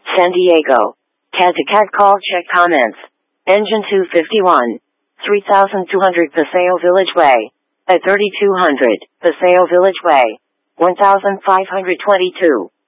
San Diego. CAD to CAD call check comments. Engine 251. 3200 Paseo Village Way. At 3200 Paseo Village Way. 1522.